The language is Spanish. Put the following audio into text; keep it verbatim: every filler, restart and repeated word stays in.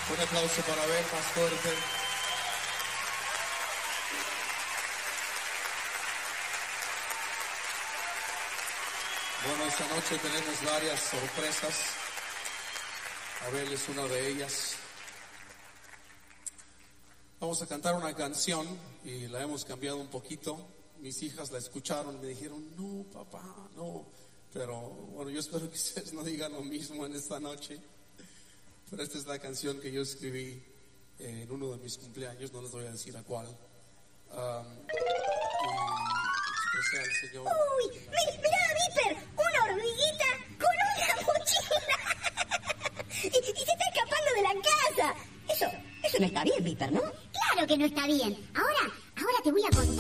Un aplauso para ver más fuerte. Bueno, esta noche tenemos varias sorpresas. Abel es una de ellas. Vamos a cantar una canción y la hemos cambiado un poquito. Mis hijas la escucharon y me dijeron, no, papá, no. Pero bueno, yo espero que ustedes no digan lo mismo en esta noche. Pero esta es la canción que yo escribí en uno de mis cumpleaños, no les voy a decir a cuál. Um, y expresé al Señor. ¡Uy! ¡Mirá, Viper! ¡Una hormiguita con una mochila! y, y se está escapando de la casa. Eso, eso no está bien, Viper, ¿no? Claro que no está bien. Ahora, ahora te voy a contar.